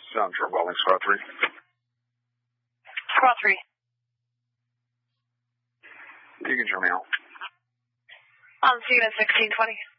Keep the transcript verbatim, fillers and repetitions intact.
Sound for Welding Squad three. Squad three. You can turn me out. On scene at sixteen twenty.